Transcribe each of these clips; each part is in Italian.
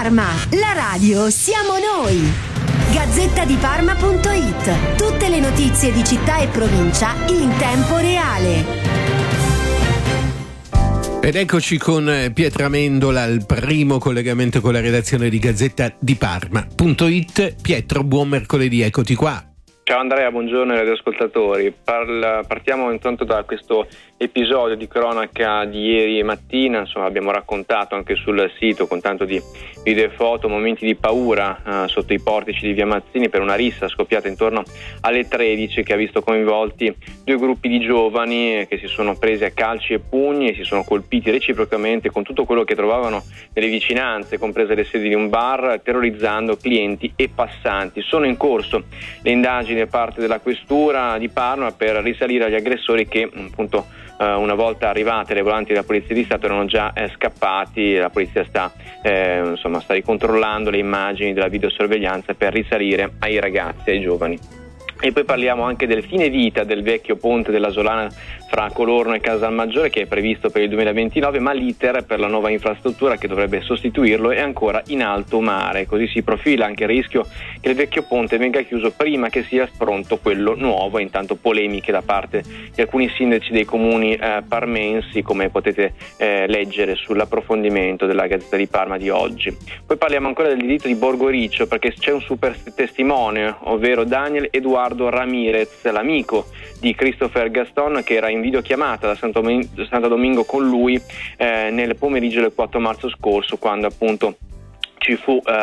Parma, la radio siamo noi. Gazzettadiparma.it. Tutte le notizie di città e provincia in tempo reale. Ed eccoci con Pietro Amendola al primo collegamento con la redazione di Gazzettadiparma.it. Pietro, buon mercoledì, eccoti qua. Ciao Andrea, buongiorno ai radioascoltatori. Partiamo intanto da questo episodio di cronaca di ieri mattina. Insomma, abbiamo raccontato anche sul sito con tanto di video e foto momenti di paura sotto i portici di Via Mazzini per una rissa scoppiata intorno alle 13 che ha visto coinvolti due gruppi di giovani che si sono presi a calci e pugni e si sono colpiti reciprocamente con tutto quello che trovavano nelle vicinanze, comprese le sedi di un bar, terrorizzando clienti e passanti. Sono in corso le indagini da parte della questura di Parma per risalire agli aggressori che appunto una volta arrivate le volanti della Polizia di Stato erano già scappati. La polizia sta ricontrollando le immagini della videosorveglianza per risalire ai ragazzi, ai giovani. E poi parliamo anche del fine vita del vecchio ponte della Solana fra Colorno e Casalmaggiore, che è previsto per il 2029, ma l'iter per la nuova infrastruttura che dovrebbe sostituirlo è ancora in alto mare. Così si profila anche il rischio che il vecchio ponte venga chiuso prima che sia pronto quello nuovo. Intanto polemiche da parte di alcuni sindaci dei comuni parmensi, come potete leggere sull'approfondimento della Gazzetta di Parma di oggi. Poi parliamo ancora del diritto di Borgo Riccio, perché c'è un super testimone, ovvero Daniel Eduardo Ramirez, l'amico di Christopher Gaston, che era in videochiamata da Santo Domingo con lui nel pomeriggio del 4 marzo scorso, quando appunto ci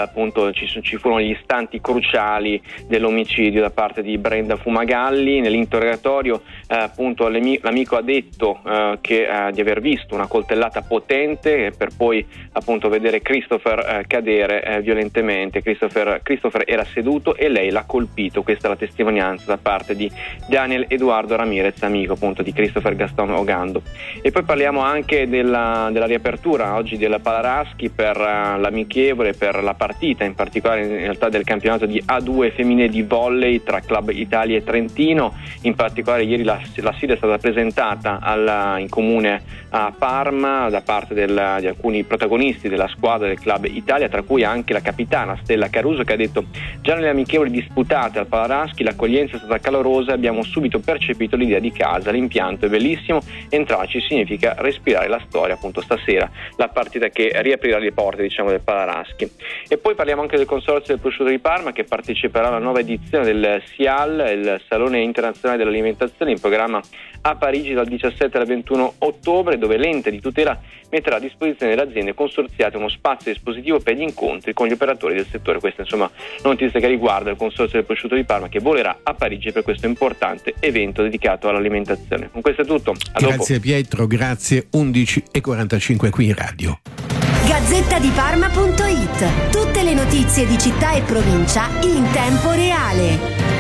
furono gli istanti cruciali dell'omicidio da parte di Brenda Fumagalli. Nell'interrogatorio l'amico ha detto di aver visto una coltellata potente per poi appunto vedere Christopher cadere violentemente. Christopher era seduto e lei l'ha colpito. Questa è la testimonianza da parte di Daniel Eduardo Ramirez, amico appunto di Christopher Gaston Ogando. E poi parliamo anche della riapertura oggi della Palaraschi per l'amichevole, per la partita, in particolare in realtà del campionato di A2 femminile di volley tra Club Italia e Trentino. In particolare ieri la sfida è stata presentata in comune a Parma da parte di alcuni protagonisti della squadra del Club Italia, tra cui anche la capitana Stella Caruso, che ha detto: già nelle amichevoli disputate al Palaraschi l'accoglienza è stata calorosa e abbiamo subito percepito l'idea di casa, l'impianto è bellissimo, entrarci significa respirare la storia. Appunto stasera la partita che riaprirà le porte del Palaraschi. E poi parliamo anche del Consorzio del Prosciutto di Parma, che parteciperà alla nuova edizione del SIAL, il Salone Internazionale dell'Alimentazione, in programma a Parigi dal 17 al 21 ottobre, dove l'ente di tutela metterà a disposizione delle aziende consorziate uno spazio espositivo per gli incontri con gli operatori del settore. Questa insomma notizia che riguarda il Consorzio del Prosciutto di Parma, che volerà a Parigi per questo importante evento dedicato all'alimentazione. Con questo è tutto, Grazie Pietro, grazie. 11:45 qui in radio. Gazzettadiparma.it. Tutte le notizie di città e provincia in tempo reale.